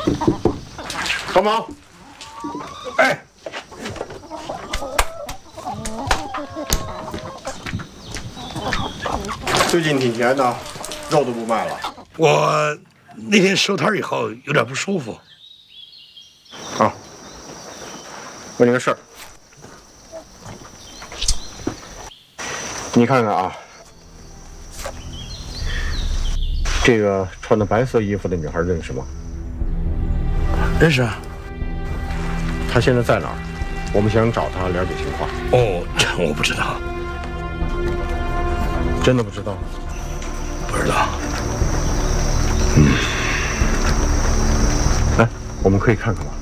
帮忙！哎，最近挺闲的，肉都不卖了。 我那天收摊以后有点不舒服。 啊，问你个事儿，你看看啊，这个穿的白色衣服的女孩认识吗？ 认识啊。 她现在在哪儿？我们想找她了解情况。 哦，这我不知道。 真的不知道？ 不知道。 哎，我们可以看看吗？